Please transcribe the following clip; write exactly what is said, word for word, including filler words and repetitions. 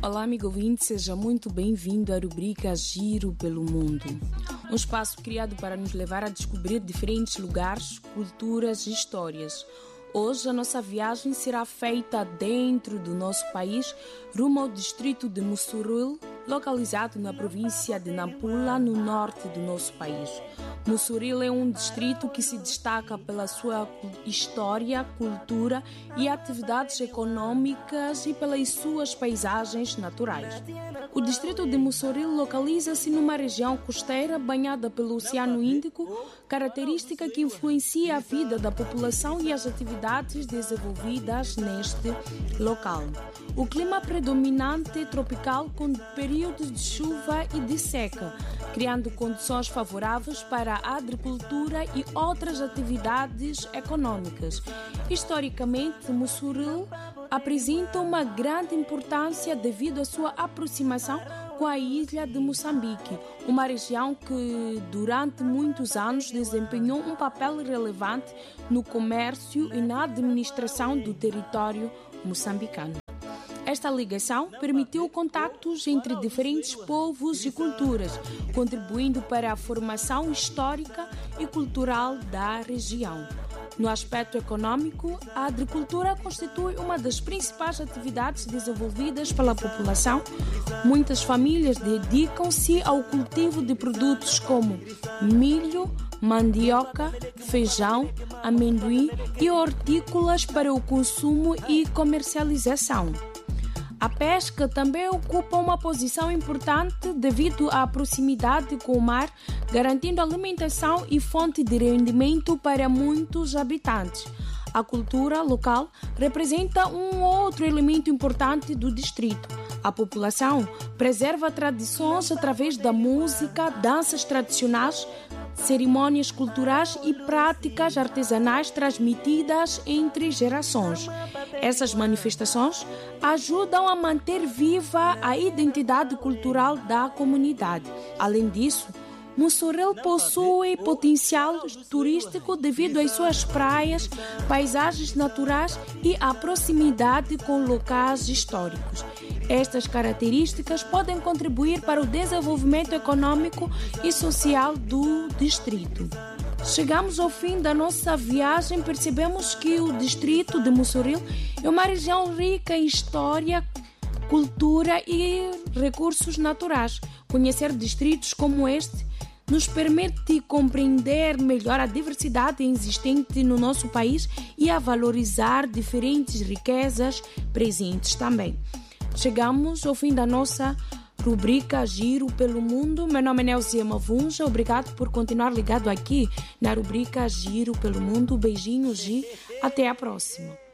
Olá, amigo ouvinte, seja muito bem-vindo à rubrica Giro pelo Mundo. Um espaço criado para nos levar a descobrir diferentes lugares, culturas e histórias. Hoje a nossa viagem será feita dentro do nosso país, rumo ao distrito de Mossoril, localizado na província de Nampula, no norte do nosso país. Mossoril é um distrito que se destaca pela sua história, cultura e atividades econômicas e pelas suas paisagens naturais. O distrito de Mossoril localiza-se numa região costeira banhada pelo Oceano Índico, característica que influencia a vida da população e as atividades desenvolvidas neste local. O clima predominante é tropical, com períodos de chuva e de seca, criando condições favoráveis para a agricultura e outras atividades econômicas. Historicamente, Mossoril apresenta uma grande importância devido à sua aproximação com a ilha de Moçambique, uma região que durante muitos anos desempenhou um papel relevante no comércio e na administração do território moçambicano. Esta ligação permitiu contactos entre diferentes povos e culturas, contribuindo para a formação histórica e cultural da região. No aspecto econômico, a agricultura constitui uma das principais atividades desenvolvidas pela população. Muitas famílias dedicam-se ao cultivo de produtos como milho, mandioca, feijão, amendoim e hortícolas para o consumo e comercialização. A pesca também ocupa uma posição importante devido à proximidade com o mar, garantindo alimentação e fonte de rendimento para muitos habitantes. A cultura local representa um outro elemento importante do distrito. A população preserva tradições através da música, danças tradicionais, cerimônias culturais e práticas artesanais transmitidas entre gerações. Essas manifestações ajudam a manter viva a identidade cultural da comunidade. Além disso, Mossoril possui potencial turístico devido às suas praias, paisagens naturais e à proximidade com locais históricos. Estas características podem contribuir para o desenvolvimento econômico e social do distrito. Chegamos ao fim da nossa viagem, percebemos que o distrito de Mossoril é uma região rica em história, cultura e recursos naturais. Conhecer distritos como este nos permite compreender melhor a diversidade existente no nosso país e a valorizar diferentes riquezas presentes também. Chegamos ao fim da nossa rubrica Giro pelo Mundo. Meu nome é Nelzia Mavunja. Obrigado por continuar ligado aqui na rubrica Giro pelo Mundo. Beijinhos e até a próxima.